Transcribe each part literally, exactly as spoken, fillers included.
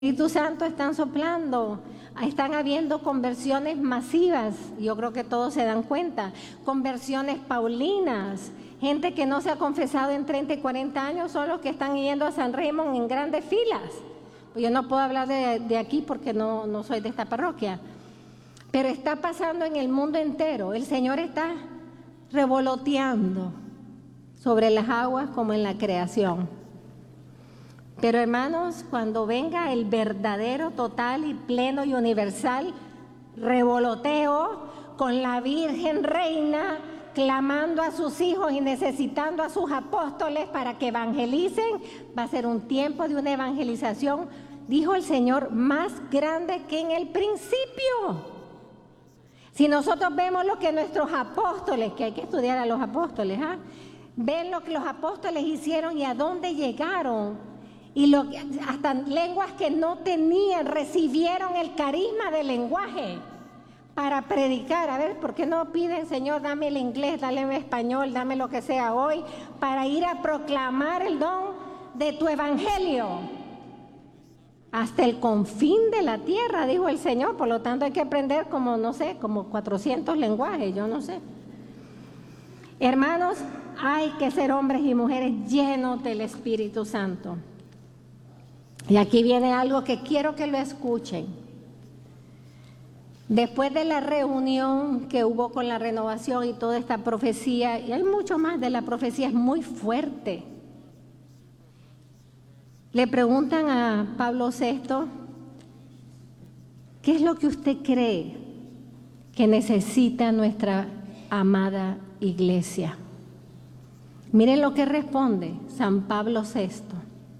Espíritu Santo están soplando, están habiendo conversiones masivas, yo creo que todos se dan cuenta, conversiones paulinas, gente que no se ha confesado en treinta y cuarenta años son los que están yendo a San Raymond en grandes filas. Pues yo no puedo hablar de, de aquí porque no, no soy de esta parroquia, pero está pasando en el mundo entero. El Señor está revoloteando sobre las aguas como en la creación. Pero hermanos, cuando venga el verdadero, total y pleno y universal revoloteo con la Virgen Reina clamando a sus hijos y necesitando a sus apóstoles para que evangelicen, va a ser un tiempo de una evangelización, dijo el Señor, más grande que en el principio. Si nosotros vemos lo que nuestros apóstoles, que hay que estudiar a los apóstoles, ¿ah? ven lo que los apóstoles hicieron y a dónde llegaron, y lo, hasta lenguas que no tenían, recibieron el carisma del lenguaje para predicar. A ver, ¿por qué no piden, Señor, dame el inglés, dame el español, dame lo que sea hoy, para ir a proclamar el don de tu evangelio hasta el confín de la tierra, dijo el Señor? Por lo tanto hay que aprender como, no sé, como cuatrocientos lenguajes, yo no sé. Hermanos, hay que ser hombres y mujeres llenos del Espíritu Santo. Y aquí viene algo que quiero que lo escuchen. Después de la reunión que hubo con la renovación y toda esta profecía, y hay mucho más de la profecía, es muy fuerte. Le preguntan a Pablo sexto, ¿qué es lo que usted cree que necesita nuestra amada iglesia? Miren lo que responde San Pablo sexto.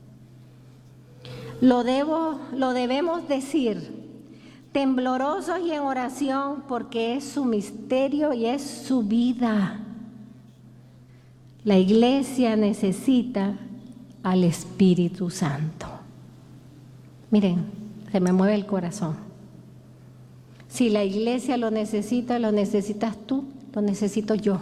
Lo, debo, lo debemos decir, temblorosos y en oración, porque es su misterio y es su vida. La iglesia necesita al Espíritu Santo. Miren, se me mueve el corazón. Si la iglesia lo necesita, lo necesitas tú, lo necesito yo.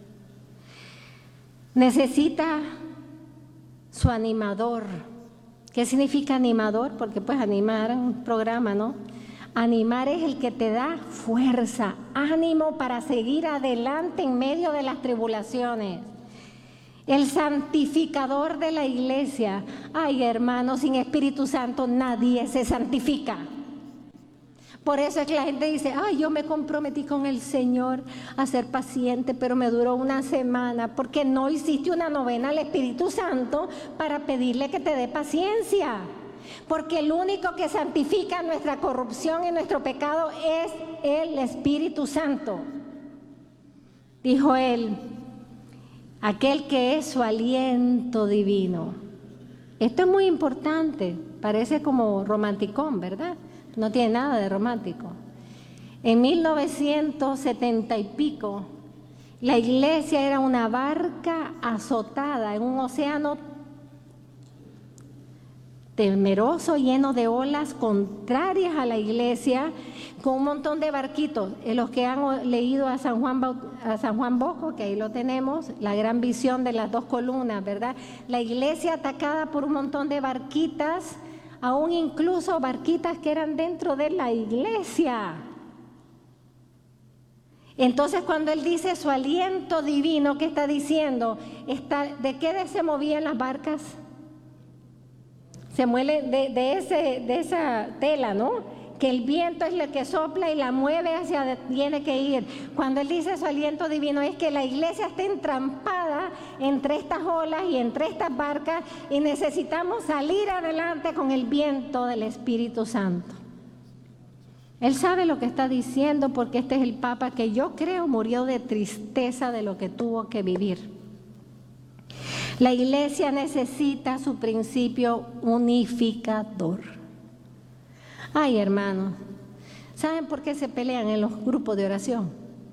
Necesita su animador. ¿Qué significa animador? Porque pues animar un programa, ¿no? Animar es el que te da fuerza, ánimo para seguir adelante en medio de las tribulaciones. El santificador de la iglesia. Ay, hermanos, sin Espíritu Santo nadie se santifica. Por eso es que la gente dice, ay, yo me comprometí con el Señor a ser paciente, pero me duró una semana, porque no hiciste una novena al Espíritu Santo para pedirle que te dé paciencia. Porque el único que santifica nuestra corrupción y nuestro pecado es el Espíritu Santo. Dijo él, aquel que es su aliento divino. Esto es muy importante, parece como romanticón, ¿verdad? No tiene nada de romántico. En mil novecientos setenta y pico, la iglesia era una barca azotada en un océano temeroso, lleno de olas contrarias a la iglesia, con un montón de barquitos. Los que han leído a San Juan, a San Juan Bosco, que ahí lo tenemos, la gran visión de las dos columnas, ¿verdad? La iglesia atacada por un montón de barquitas, aún incluso barquitas que eran dentro de la iglesia. Entonces cuando él dice su aliento divino, ¿qué está diciendo? Está, ¿de qué se movían las barcas? Se muele de, de, ese, de esa tela, ¿no? Que el viento es el que sopla y la mueve hacia donde tiene que ir. Cuando él dice su aliento divino es que la iglesia está entrampada entre estas olas y entre estas barcas y necesitamos salir adelante con el viento del Espíritu Santo. Él sabe lo que está diciendo porque este es el Papa que yo creo murió de tristeza de lo que tuvo que vivir. La iglesia necesita su principio unificador. Ay, hermanos, ¿saben por qué se pelean en los grupos de oración?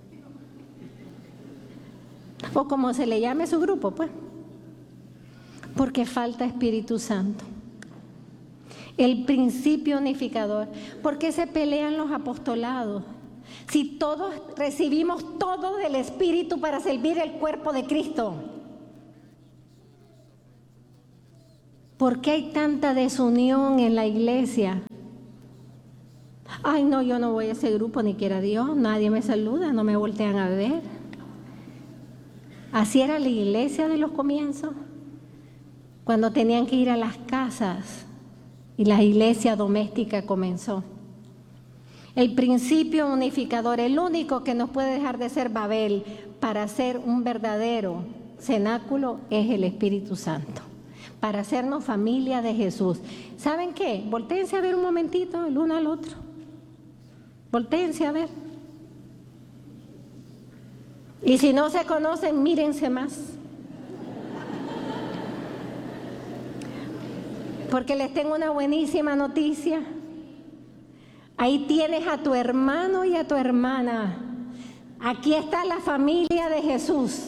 O como se le llame su grupo, pues. Porque falta Espíritu Santo. El principio unificador. ¿Por qué se pelean los apostolados? Si todos recibimos todo del Espíritu para servir el cuerpo de Cristo. ¿Por qué hay tanta desunión en la iglesia? Ay, no, yo no voy a ese grupo, ni quiera Dios, nadie me saluda, no me voltean a ver. Así era la iglesia de los comienzos, cuando tenían que ir a las casas y la iglesia doméstica comenzó. El principio unificador, el único que nos puede dejar de ser Babel para ser un verdadero cenáculo, es el Espíritu Santo, para hacernos familia de Jesús. ¿Saben qué? Voltéense a ver un momentito el uno al otro. Voltéense a ver. Y si no se conocen, mírense más. Porque les tengo una buenísima noticia. Ahí tienes a tu hermano y a tu hermana. Aquí está la familia de Jesús.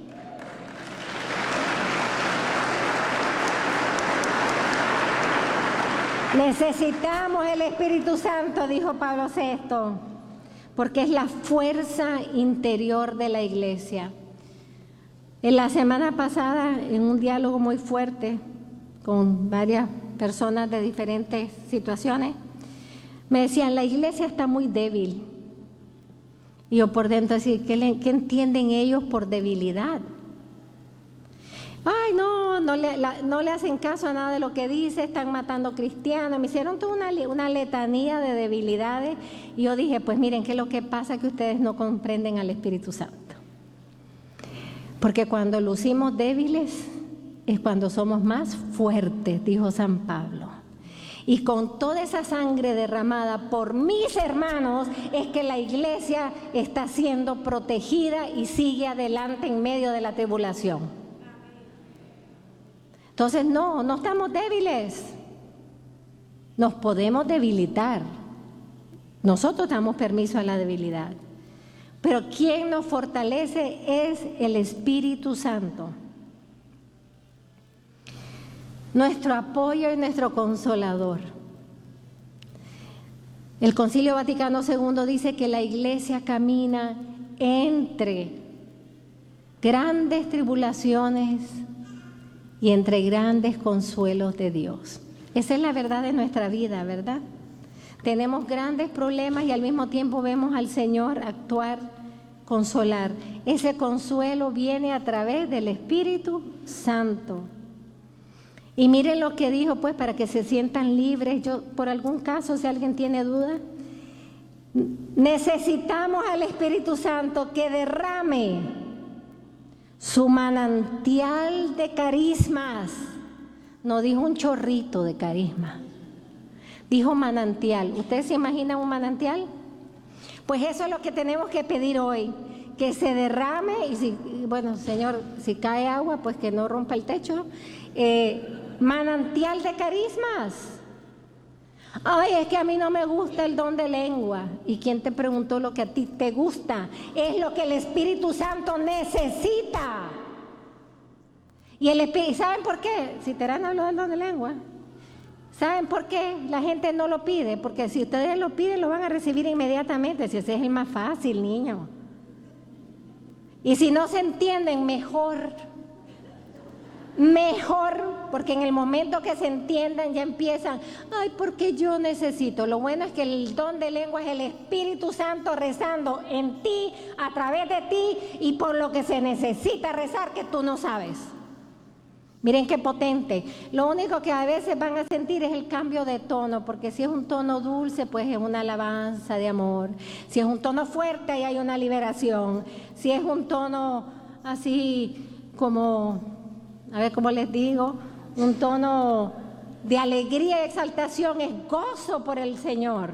Necesitamos el Espíritu Santo, dijo Pablo sexto, porque es la fuerza interior de la iglesia. En la semana pasada, en un diálogo muy fuerte con varias personas de diferentes situaciones, me decían, la iglesia está muy débil. Y yo por dentro decía, ¿qué, le, ¿qué entienden ellos por debilidad? Ay, no, no le, la, no le hacen caso a nada de lo que dice, están matando cristianos. Me hicieron toda una, una letanía de debilidades. Y yo dije, pues miren, ¿qué es lo que pasa? Que ustedes no comprenden al Espíritu Santo. Porque cuando lucimos débiles es cuando somos más fuertes, dijo San Pablo. Y con toda esa sangre derramada por mis hermanos es que la iglesia está siendo protegida y sigue adelante en medio de la tribulación. Entonces, no, no estamos débiles. Nos podemos debilitar. Nosotros damos permiso a la debilidad. Pero quien nos fortalece es el Espíritu Santo. Nuestro apoyo y nuestro consolador. El Concilio Vaticano segundo dice que la iglesia camina entre grandes tribulaciones y entre grandes consuelos de Dios. Esa es la verdad de nuestra vida, ¿verdad? Tenemos grandes problemas y al mismo tiempo vemos al Señor actuar, consolar. Ese consuelo viene a través del Espíritu Santo. Y miren lo que dijo, pues, para que se sientan libres. Yo, por algún caso, si alguien tiene duda, necesitamos al Espíritu Santo que derrame su manantial de carismas. No dijo un chorrito de carisma, dijo manantial. ¿Ustedes se imaginan un manantial? Pues eso es lo que tenemos que pedir hoy, que se derrame y si, bueno, Señor, si cae agua, pues que no rompa el techo. Eh, manantial de carismas. Ay, es que a mí no me gusta el don de lengua. ¿Y quién te preguntó lo que a ti te gusta? Es lo que el Espíritu Santo necesita. Y el Espíritu, ¿saben por qué? Si Terán habló del don de lengua. ¿Saben por qué la gente no lo pide? Porque si ustedes lo piden, lo van a recibir inmediatamente. Si ese es el más fácil, niño. Y si no se entienden, mejor. Mejor, porque en el momento que se entiendan ya empiezan, ay, porque yo necesito. Lo bueno es que el don de lengua es el Espíritu Santo rezando en ti, a través de ti y por lo que se necesita rezar que tú no sabes. Miren qué potente. Lo único que a veces van a sentir es el cambio de tono, porque si es un tono dulce, pues es una alabanza de amor. Si es un tono fuerte, ahí hay una liberación. Si es un tono así como, a ver cómo les digo, un tono de alegría y exaltación, es gozo por el Señor.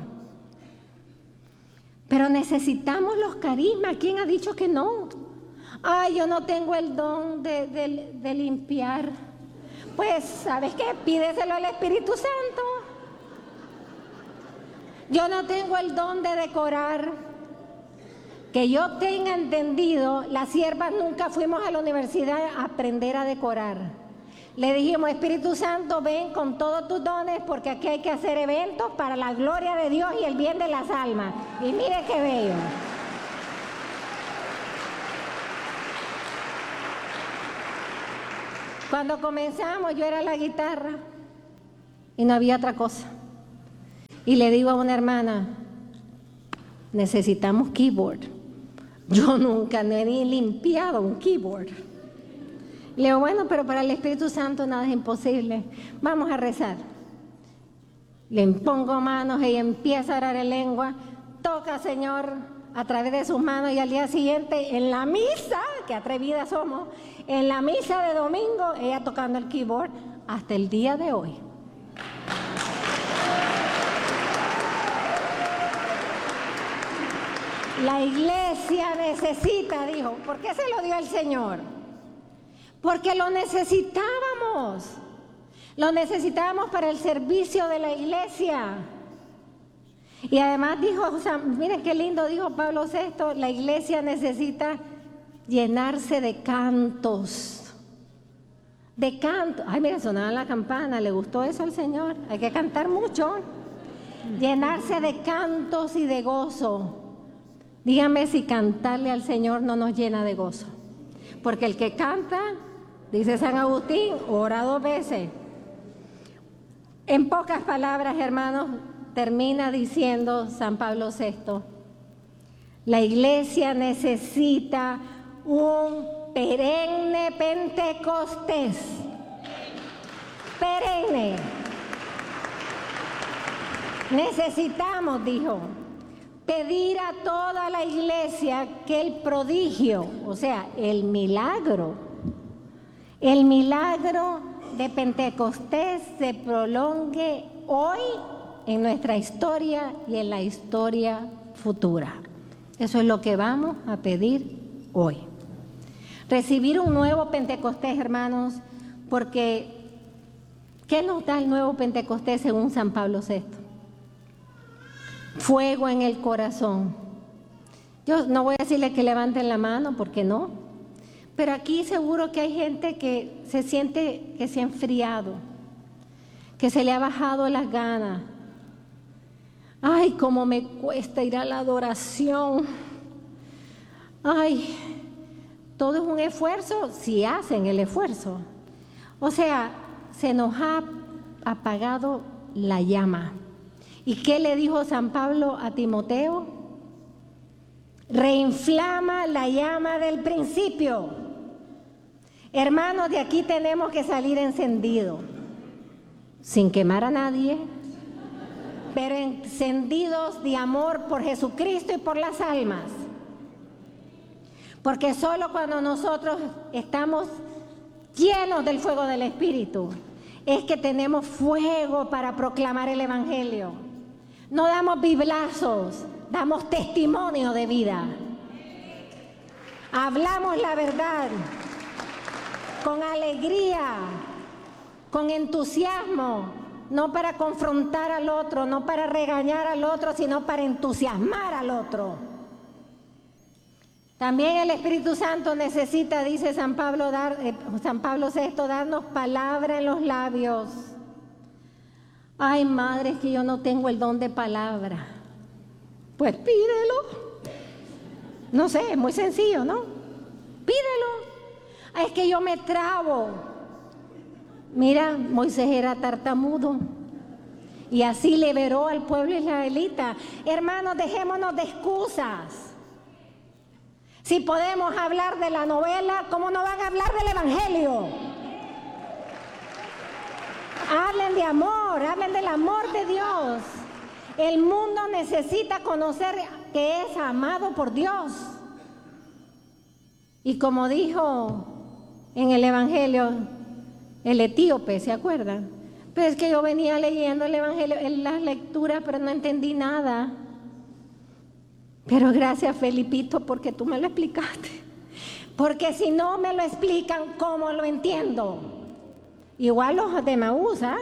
Pero necesitamos los carismas. ¿Quién ha dicho que no? Ay, yo no tengo el don de, de, de limpiar. Pues, ¿sabes qué? Pídeselo al Espíritu Santo. Yo no tengo el don de decorar. Que yo tenga entendido, las siervas nunca fuimos a la universidad a aprender a decorar. Le dijimos, Espíritu Santo, ven con todos tus dones, porque aquí hay que hacer eventos para la gloria de Dios y el bien de las almas. Y mire qué bello. Cuando comenzamos yo era la guitarra y no había otra cosa. Y le digo a una hermana, necesitamos keyboard. Yo nunca ni he limpiado un keyboard. Le digo, bueno, pero para el Espíritu Santo nada es imposible. Vamos a rezar. Le impongo manos, ella empieza a orar en lengua, toca, Señor, a través de sus manos, y al día siguiente en la misa, que atrevidas somos, en la misa de domingo, ella tocando el keyboard hasta el día de hoy. La iglesia necesita, dijo. ¿Por qué se lo dio el Señor? Porque lo necesitábamos. Lo necesitábamos para el servicio de la iglesia. Y además dijo, o sea, miren qué lindo dijo Pablo sexto, la iglesia necesita llenarse de cantos. De cantos. Ay, mira, sonaba la campana, ¿le gustó eso al Señor? Hay que cantar mucho. Llenarse de cantos y de gozo. Dígame si cantarle al Señor no nos llena de gozo. Porque el que canta, dice San Agustín, ora dos veces. En pocas palabras, hermanos, termina diciendo San Pablo sexto, la iglesia necesita un perenne Pentecostés. Perenne. Necesitamos, dijo, pedir a toda la iglesia que el prodigio, o sea, el milagro, el milagro de Pentecostés se prolongue hoy en nuestra historia y en la historia futura. Eso es lo que vamos a pedir hoy. Recibir un nuevo Pentecostés, hermanos, porque ¿qué nos da el nuevo Pentecostés según San Pablo sexto? Fuego en el corazón. Yo no voy a decirle que levanten la mano, porque no. Pero aquí seguro que hay gente que se siente que se ha enfriado, que se le ha bajado las ganas. Ay, cómo me cuesta ir a la adoración. Ay, todo es un esfuerzo si hacen el esfuerzo. O sea, se nos ha apagado la llama. ¿Y qué le dijo San Pablo a Timoteo? Reinflama la llama del principio. Hermanos, de aquí tenemos que salir encendidos, sin quemar a nadie, pero encendidos de amor por Jesucristo y por las almas. Porque solo cuando nosotros estamos llenos del fuego del Espíritu, es que tenemos fuego para proclamar el Evangelio. No damos biblazos, damos testimonio de vida. Hablamos la verdad con alegría, con entusiasmo, no para confrontar al otro, no para regañar al otro, sino para entusiasmar al otro. También el Espíritu Santo necesita, dice San Pablo, dar, eh, San Pablo sexto, darnos palabra en los labios. Ay, madre, es que yo no tengo el don de palabra. Pues pídelo. No sé, es muy sencillo, ¿no? Pídelo. Ay, es que yo me trabo. Mira, Moisés era tartamudo y así liberó al pueblo israelita. Hermanos, dejémonos de excusas. Si podemos hablar de la novela, ¿cómo no van a hablar del Evangelio? Hablen de amor, hablen del amor de Dios. El mundo necesita conocer que es amado por Dios. Y como dijo en el Evangelio el etíope, ¿se acuerdan? Pero es que yo venía leyendo el Evangelio en las lecturas, pero no entendí nada. Pero gracias, Felipito, porque tú me lo explicaste. Porque si no me lo explican, ¿cómo lo entiendo? Igual los de Maús, ¿ah?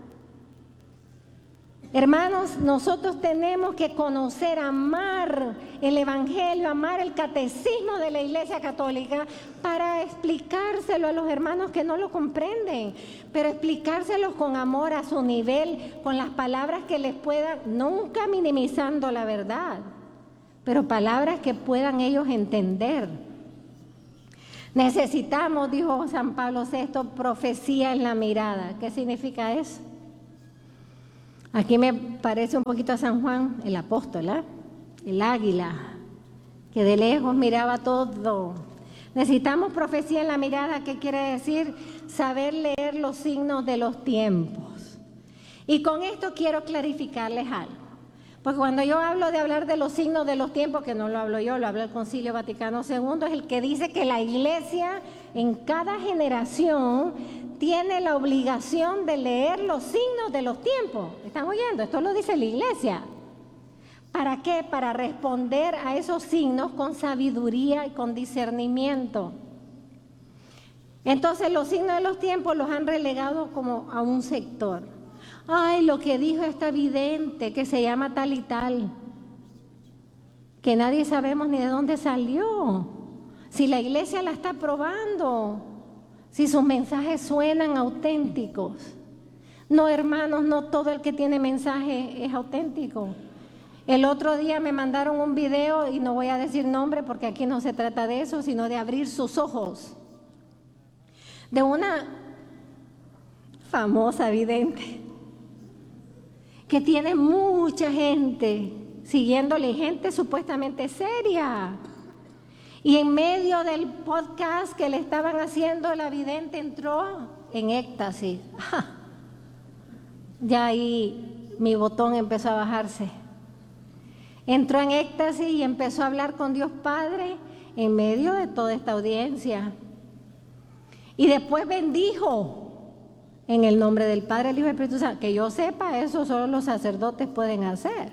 Hermanos, nosotros tenemos que conocer, amar el Evangelio, amar el catecismo de la Iglesia Católica para explicárselo a los hermanos que no lo comprenden, pero explicárselos con amor a su nivel, con las palabras que les puedan, nunca minimizando la verdad, pero palabras que puedan ellos entender. Necesitamos, dijo San Pablo sexto, profecía en la mirada. ¿Qué significa eso? Aquí me parece un poquito a San Juan, el apóstol, ¿eh? El águila, que de lejos miraba todo. Necesitamos profecía en la mirada, ¿qué quiere decir? Saber leer los signos de los tiempos. Y con esto quiero clarificarles algo. Porque cuando yo hablo de hablar de los signos de los tiempos, que no lo hablo yo, lo habla el Concilio Vaticano segundo, es el que dice que la Iglesia en cada generación tiene la obligación de leer los signos de los tiempos. ¿Están oyendo? Esto lo dice la Iglesia. ¿Para qué? Para responder a esos signos con sabiduría y con discernimiento. Entonces los signos de los tiempos los han relegado como a un sector. Ay, lo que dijo esta vidente que se llama tal y tal, que nadie sabemos ni de dónde salió, si la iglesia la está probando, si sus mensajes suenan auténticos. No, hermanos, no todo el que tiene mensaje es auténtico. El otro día me mandaron un video, y no voy a decir nombre porque aquí no se trata de eso, sino de abrir sus ojos, de una famosa vidente que tiene mucha gente siguiéndole, gente supuestamente seria. Y en medio del podcast que le estaban haciendo, la vidente entró en éxtasis. Ya ahí mi botón empezó a bajarse. Entró en éxtasis y empezó a hablar con Dios Padre en medio de toda esta audiencia. Y después bendijo en el nombre del Padre, el Hijo y el Espíritu Santo. Que yo sepa, eso solo los sacerdotes pueden hacer.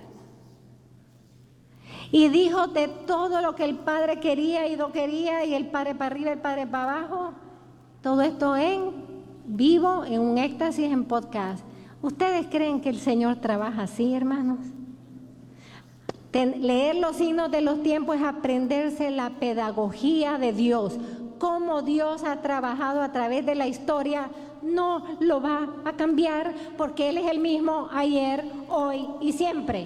Y dijo de todo lo que el Padre quería y no quería, y el Padre para arriba, el Padre para abajo. Todo esto en vivo, en un éxtasis, en podcast. ¿Ustedes creen que el Señor trabaja así, hermanos? Ten, leer los signos de los tiempos es aprenderse la pedagogía de Dios. Cómo Dios ha trabajado a través de la historia, no lo va a cambiar, porque Él es el mismo ayer, hoy y siempre.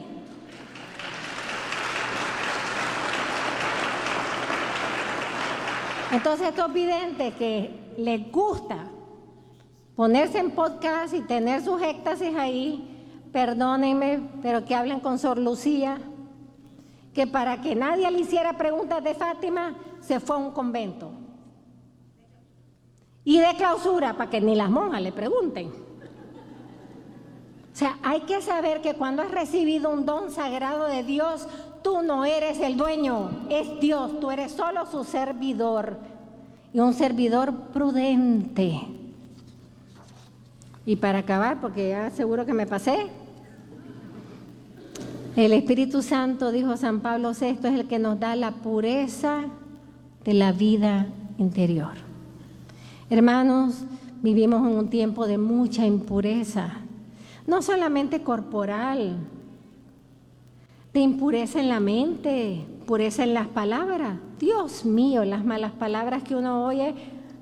Entonces estos videntes que les gusta ponerse en podcast y tener sus éxtasis ahí, perdónenme, pero que hablen con Sor Lucía, que para que nadie le hiciera preguntas de Fátima, se fue a un convento. Y de clausura, para que ni las monjas le pregunten. O sea, hay que saber que cuando has recibido un don sagrado de Dios, tú no eres el dueño, es Dios, tú eres solo su servidor. Y un servidor prudente. Y para acabar, porque ya seguro que me pasé, el Espíritu Santo, dijo San Pablo sexto, es el que nos da la pureza de la vida interior. Hermanos, vivimos en un tiempo de mucha impureza, no solamente corporal, de impureza en la mente, pureza en las palabras. Dios mío, las malas palabras que uno oye,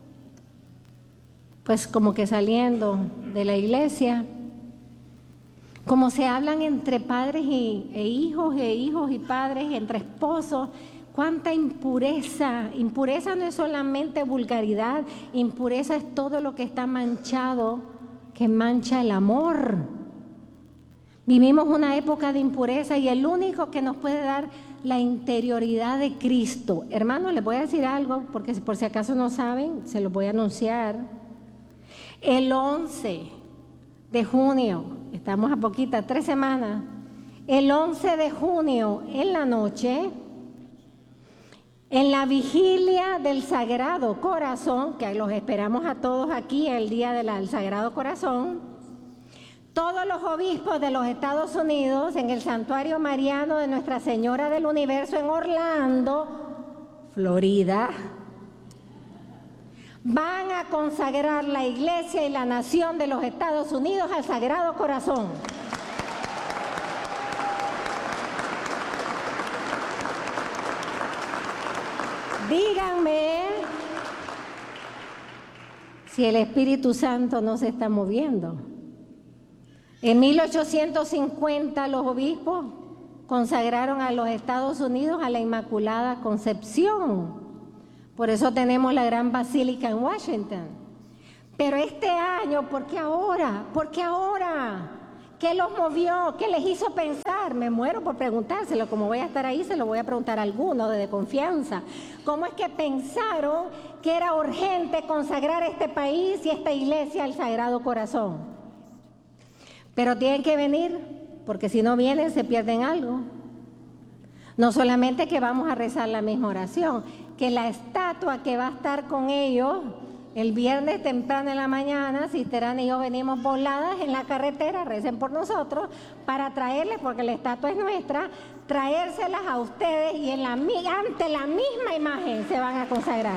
pues como que saliendo de la iglesia, como se hablan entre padres y, e hijos, e hijos y padres, entre esposos. Cuánta impureza. Impureza no es solamente vulgaridad, impureza es todo lo que está manchado, que mancha el amor. Vivimos una época de impureza y el único que nos puede dar la interioridad de Cristo. Hermanos, les voy a decir algo, porque por si acaso no saben, se los voy a anunciar. El once de junio, estamos a poquita, tres semanas, el once de junio en la noche, en la vigilia del Sagrado Corazón, que los esperamos a todos aquí el día del Sagrado Corazón, todos los obispos de los Estados Unidos en el Santuario Mariano de Nuestra Señora del Universo en Orlando, Florida, van a consagrar la iglesia y la nación de los Estados Unidos al Sagrado Corazón. Díganme si el Espíritu Santo no se está moviendo. En mil ochocientos cincuenta los obispos consagraron a los Estados Unidos a la Inmaculada Concepción. Por eso tenemos la gran basílica en Washington. Pero este año, ¿por qué ahora? ¿Por qué ahora? ¿Qué los movió? ¿Qué les hizo pensar? Me muero por preguntárselo. Como voy a estar ahí, se lo voy a preguntar a alguno de confianza. ¿Cómo es que pensaron que era urgente consagrar este país y esta iglesia al Sagrado Corazón? Pero tienen que venir, porque si no vienen se pierden algo. No solamente que vamos a rezar la misma oración, que la estatua que va a estar con ellos el viernes temprano en la mañana, Sisterán y yo venimos voladas en la carretera, recen por nosotros, para traerles, porque la estatua es nuestra, traérselas a ustedes y en la, ante la misma imagen se van a consagrar.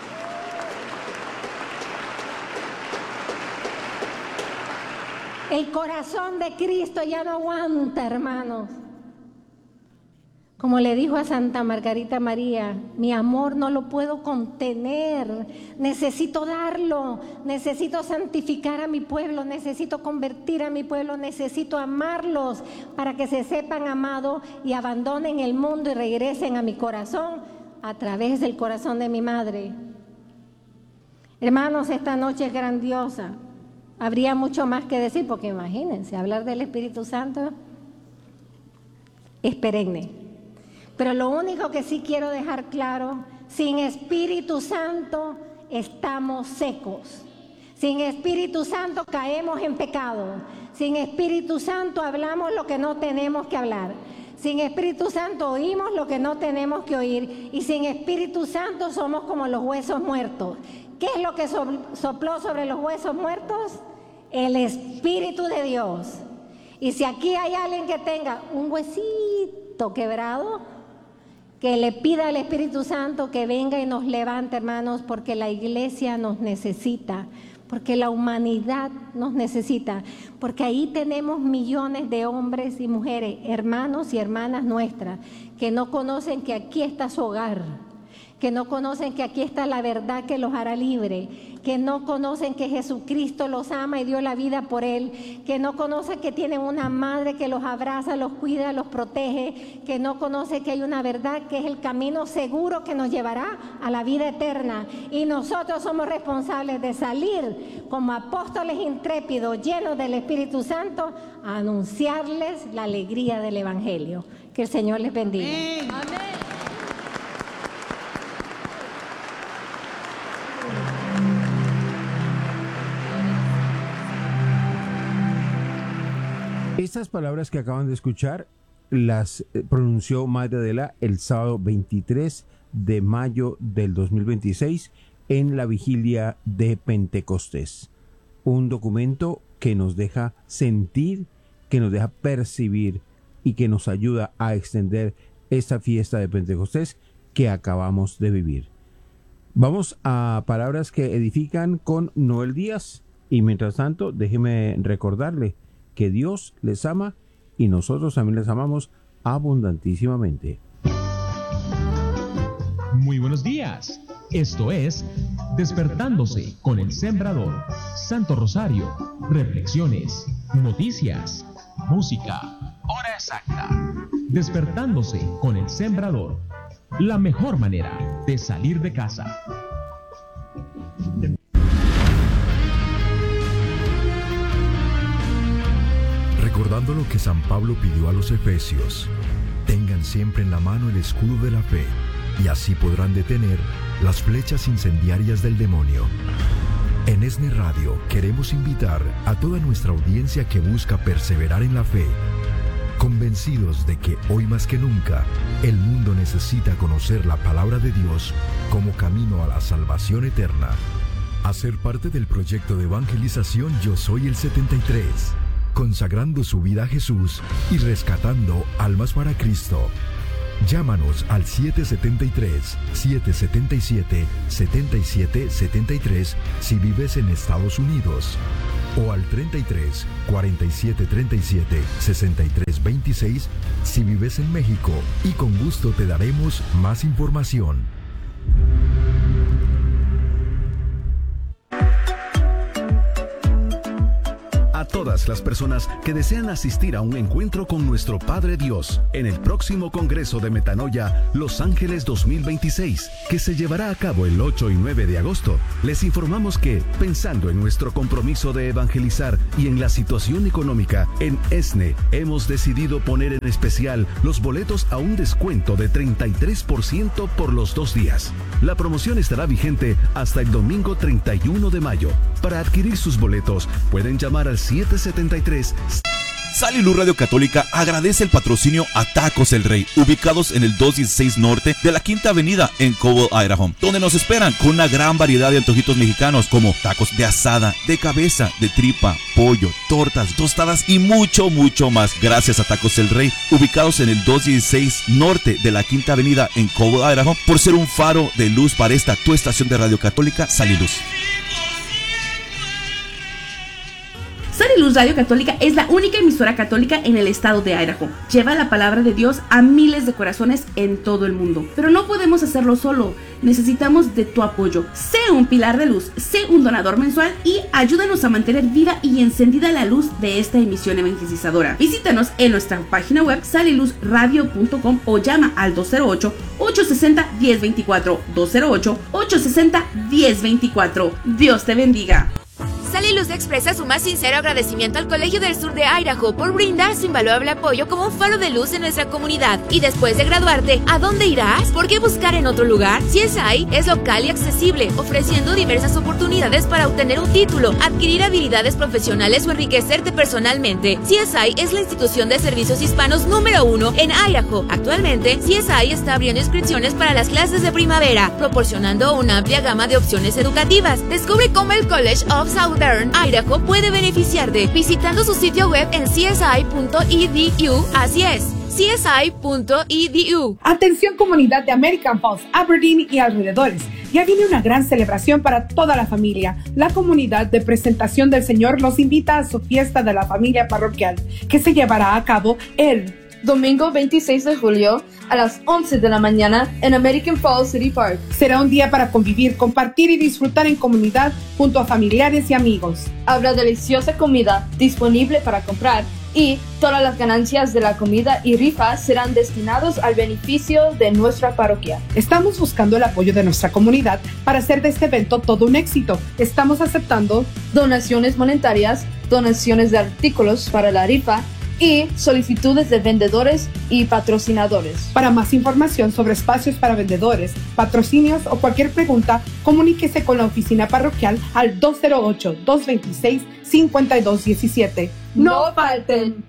El corazón de Cristo ya no aguanta, hermanos. Como le dijo a Santa Margarita María, mi amor no lo puedo contener, necesito darlo, necesito santificar a mi pueblo, necesito convertir a mi pueblo, necesito amarlos para que se sepan amados y abandonen el mundo y regresen a mi corazón a través del corazón de mi madre. Hermanos, esta noche es grandiosa. Habría mucho más que decir, porque imagínense, hablar del Espíritu Santo es perenne. Pero lo único que sí quiero dejar claro, sin Espíritu Santo estamos secos. Sin Espíritu Santo caemos en pecado. Sin Espíritu Santo hablamos lo que no tenemos que hablar. Sin Espíritu Santo oímos lo que no tenemos que oír. Y sin Espíritu Santo somos como los huesos muertos. ¿Qué es lo que sopló sobre los huesos muertos? El Espíritu de Dios. Y si aquí hay alguien que tenga un huesito quebrado, que le pida al Espíritu Santo que venga y nos levante, hermanos, porque la iglesia nos necesita, porque la humanidad nos necesita, porque ahí tenemos millones de hombres y mujeres, hermanos y hermanas nuestras, que no conocen que aquí está su hogar, que no conocen que aquí está la verdad que los hará libre, que no conocen que Jesucristo los ama y dio la vida por él, que no conocen que tienen una madre que los abraza, los cuida, los protege, que no conocen que hay una verdad que es el camino seguro que nos llevará a la vida eterna. Y nosotros somos responsables de salir como apóstoles intrépidos, llenos del Espíritu Santo, a anunciarles la alegría del Evangelio. Que el Señor les bendiga. Amén. Amén. Estas palabras que acaban de escuchar las pronunció Madre Adela el sábado veintitrés de mayo del dos mil veintiséis en la vigilia de Pentecostés. Un documento que nos deja sentir, que nos deja percibir y que nos ayuda a extender esta fiesta de Pentecostés que acabamos de vivir. Vamos a palabras que edifican con Noel Díaz y mientras tanto déjeme recordarle que Dios les ama y nosotros también les amamos abundantísimamente. Muy buenos días. Esto es Despertándose con el Sembrador. Santo Rosario, reflexiones, noticias, música, hora exacta. Despertándose con el Sembrador. La mejor manera de salir de casa. Recordando lo que San Pablo pidió a los efesios, tengan siempre en la mano el escudo de la fe, y así podrán detener las flechas incendiarias del demonio. En ESNE Radio queremos invitar a toda nuestra audiencia que busca perseverar en la fe, convencidos de que hoy más que nunca, el mundo necesita conocer la palabra de Dios como camino a la salvación eterna. A ser parte del proyecto de evangelización Yo Soy el setenta y tres, consagrando su vida a Jesús y rescatando almas para Cristo. Llámanos al siete siete tres, siete siete siete, siete siete siete tres si vives en Estados Unidos o al treinta y tres, cuarenta y siete treinta y siete, sesenta y tres veintiséis si vives en México y con gusto te daremos más información. todas las personas que desean asistir a un encuentro con nuestro Padre Dios en el próximo Congreso de Metanoia Los Ángeles dos mil veintiséis, que se llevará a cabo el ocho y nueve de agosto. Les informamos que, pensando en nuestro compromiso de evangelizar y en la situación económica, en ESNE hemos decidido poner en especial los boletos a un descuento de treinta y tres por ciento por los dos días. La promoción estará vigente hasta el domingo treinta y uno de mayo. Para adquirir sus boletos, pueden llamar al siete setenta y tres. Sal y Luz Radio Católica agradece el patrocinio a Tacos El Rey, ubicados en el doscientos dieciséis Norte de la Quinta Avenida en Cobble, Idaho, donde nos esperan con una gran variedad de antojitos mexicanos como tacos de asada, de cabeza, de tripa, pollo, tortas, tostadas y mucho, mucho más. Gracias a Tacos El Rey, ubicados en el doscientos dieciséis Norte de la Quinta Avenida en Cobble, Idaho, por ser un faro de luz para esta tu estación de Radio Católica, Sal y Luz. Sal y Luz Radio Católica es la única emisora católica en el estado de Idaho. Lleva la palabra de Dios a miles de corazones en todo el mundo. Pero no podemos hacerlo solo. Necesitamos de tu apoyo. Sé un pilar de luz, sé un donador mensual y ayúdanos a mantener viva y encendida la luz de esta emisión evangelizadora. Visítanos en nuestra página web sal y luz radio punto com o llama al dos cero ocho, ocho seis cero, uno cero dos cuatro, dos cero ocho, ocho seis cero, uno cero dos cuatro. Dios te bendiga. Sal y Luz expresa su más sincero agradecimiento al Colegio del Sur de Idaho por brindar su invaluable apoyo como un faro de luz en nuestra comunidad. Y después de graduarte, ¿a dónde irás? ¿Por qué buscar en otro lugar? C S I es local y accesible, ofreciendo diversas oportunidades para obtener un título, adquirir habilidades profesionales o enriquecerte personalmente. C S I es la institución de servicios hispanos número uno en Idaho. Actualmente, C S I está abriendo inscripciones para las clases de primavera, proporcionando una amplia gama de opciones educativas. Descubre cómo el College of Southern Idaho puede beneficiarte visitando su sitio web en c s i punto e d u. Así es, c s i punto e d u. Atención comunidad de American Falls, Aberdeen y alrededores. Ya viene una gran celebración para toda la familia. La comunidad de Presentación del Señor los invita a su fiesta de la familia parroquial, que se llevará a cabo el domingo veintiséis de julio a las once de la mañana en American Falls City Park. Será un día para convivir, compartir y disfrutar en comunidad junto a familiares y amigos. Habrá deliciosa comida disponible para comprar y todas las ganancias de la comida y rifas serán destinados al beneficio de nuestra parroquia. Estamos buscando el apoyo de nuestra comunidad para hacer de este evento todo un éxito. Estamos aceptando donaciones monetarias, donaciones de artículos para la rifa y solicitudes de vendedores y patrocinadores. Para más información sobre espacios para vendedores, patrocinios o cualquier pregunta, comuníquese con la oficina parroquial al dos cero ocho, dos dos seis, cinco dos uno siete. ¡No falten!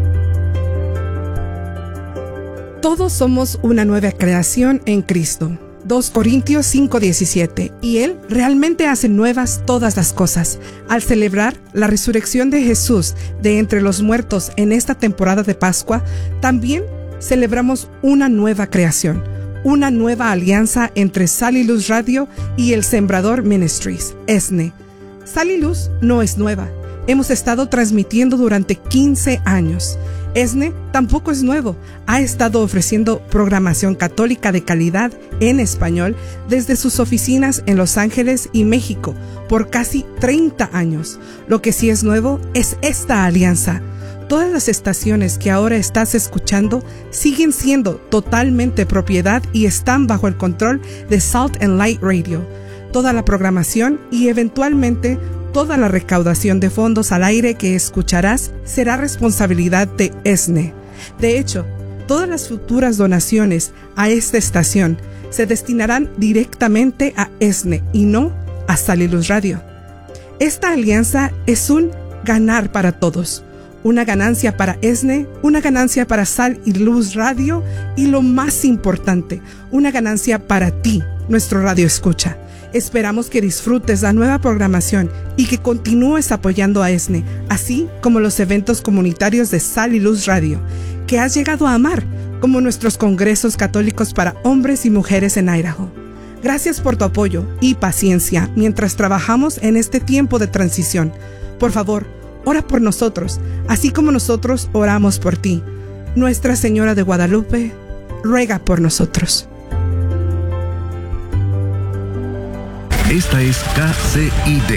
Todos somos una nueva creación en Cristo. dos Corintios cinco diecisiete. Y Él realmente hace nuevas todas las cosas. Al celebrar la resurrección de Jesús de entre los muertos en esta temporada de Pascua, también celebramos una nueva creación, una nueva alianza entre Sal y Luz Radio y El Sembrador Ministries, ESNE. Sal y Luz no es nueva. Hemos estado transmitiendo durante quince años. ESNE tampoco es nuevo. Ha estado ofreciendo programación católica de calidad en español desde sus oficinas en Los Ángeles y México por casi treinta años. Lo que sí es nuevo es esta alianza. Todas las estaciones que ahora estás escuchando siguen siendo totalmente propiedad y están bajo el control de Salt and Light Radio. Toda la programación y eventualmente toda la recaudación de fondos al aire que escucharás será responsabilidad de ESNE. De hecho, todas las futuras donaciones a esta estación se destinarán directamente a ESNE y no a Sal y Luz Radio. Esta alianza es un ganar para todos. Una ganancia para ESNE, una ganancia para Sal y Luz Radio y lo más importante, una ganancia para ti, nuestro radio escucha. Esperamos que disfrutes la nueva programación y que continúes apoyando a ESNE, así como los eventos comunitarios de Sal y Luz Radio, que has llegado a amar, como nuestros congresos católicos para hombres y mujeres en Idaho. Gracias por tu apoyo y paciencia mientras trabajamos en este tiempo de transición. Por favor, ora por nosotros, así como nosotros oramos por ti. Nuestra Señora de Guadalupe, ruega por nosotros. Esta es K C I D,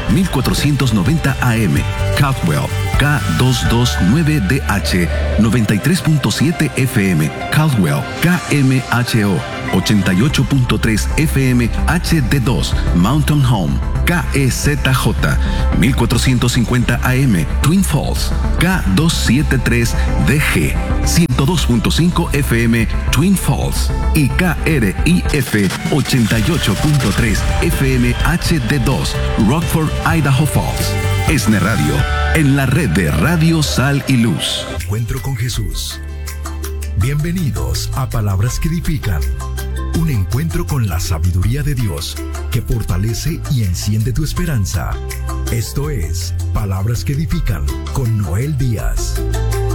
mil cuatrocientos noventa A M, Caldwell, K doscientos veintinueve D H, noventa y tres punto siete F M, Caldwell, K M H O, ochenta y ocho punto tres F M H D dos, Mountain Home, K E Z J, mil cuatrocientos cincuenta A M, Twin Falls, K doscientos setenta y tres D G, ciento dos punto cinco F M, Twin Falls, y K R I F ochenta y ocho punto tres F M H D dos, Rockford, Idaho Falls. ESNE Radio, en la red de Radio Sal y Luz. Encuentro con Jesús. Bienvenidos a Palabras que Edifican. Un encuentro con la sabiduría de Dios que fortalece y enciende tu esperanza. Esto es Palabras que Edifican con Noel Díaz.